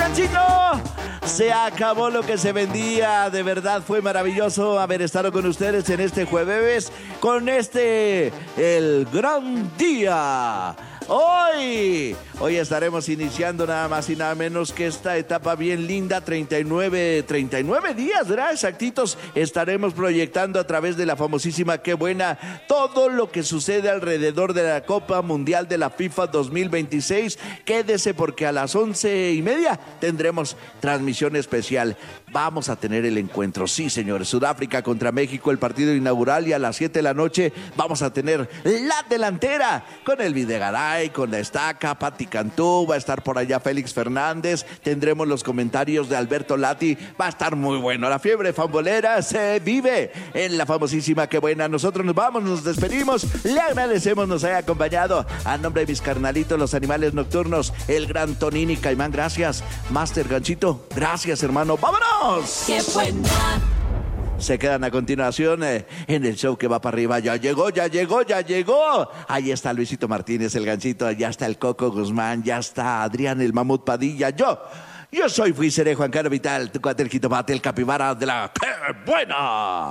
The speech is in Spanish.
Ganchito. Se acabó lo que se vendía. De verdad fue maravilloso haber estado con ustedes en este jueves, con el gran día. Hoy estaremos iniciando nada más y nada menos que esta etapa bien linda, 39 días, ¿verdad? Exactitos, estaremos proyectando a través de la famosísima Qué Buena todo lo que sucede alrededor de la Copa Mundial de la FIFA 2026. Quédese porque a las 11:30 tendremos transmisión especial. Vamos a tener el encuentro, sí señores, Sudáfrica contra México, el partido inaugural, y a las 7 de la noche vamos a tener la delantera con el Videgaray, con la Estaca, Pati Cantú, va a estar por allá Félix Fernández, tendremos los comentarios de Alberto Lati, va a estar muy bueno. La fiebre fambolera se vive en la famosísima Qué Buena. Nosotros nos vamos, nos despedimos, le agradecemos nos haya acompañado. A nombre de mis carnalitos, los animales nocturnos, el gran Tonini Caimán, gracias. Master Ganchito, gracias hermano, ¡vámonos! ¡Qué buena! Se quedan a continuación en el show que va para arriba. Ya llegó. Ahí está Luisito Martínez, el Ganchito. Ya está el Coco Guzmán. Ya está Adrián, el Mamut Padilla. Yo fui, seré Juan Carlos Vital, tu cuate, el jitomate, el capibara de la ¡Qué Buena!